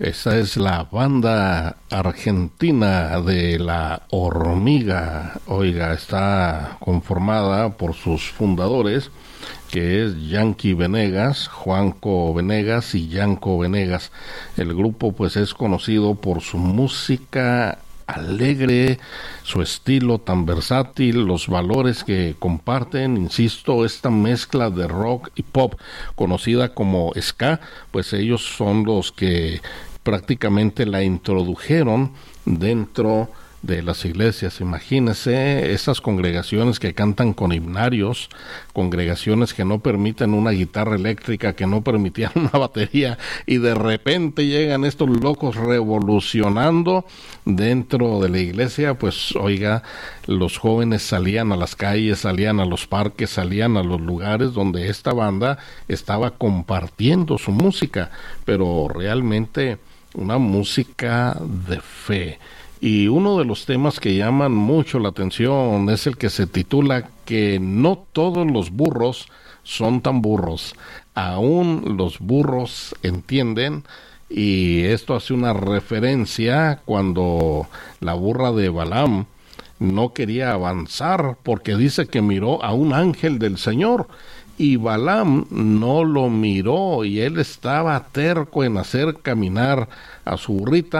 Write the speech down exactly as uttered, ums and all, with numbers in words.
Esa es la banda argentina de La Hormiga. Oiga, está conformada por sus fundadores, que es Yanky Venegas, Juanco Venegas y Yanko Venegas. El grupo pues es conocido por su música alegre, su estilo tan versátil, los valores que comparten, insisto, esta mezcla de rock y pop conocida como ska, pues ellos son los que prácticamente la introdujeron dentro de las iglesias. Imagínense esas congregaciones que cantan con himnarios, congregaciones que no permiten una guitarra eléctrica, que no permitían una batería, y de repente llegan estos locos revolucionando dentro de la iglesia. Pues oiga, los jóvenes salían a las calles, salían a los parques, salían a los lugares donde esta banda estaba compartiendo su música, pero realmente una música de fe. Y uno de los temas que llaman mucho la atención es el que se titula Que no todos los burros son tan burros, aún los burros entienden, y esto hace una referencia cuando la burra de Balaam no quería avanzar porque dice que miró a un ángel del Señor, y Balaam no lo miró y él estaba terco en hacer caminar a su burrita.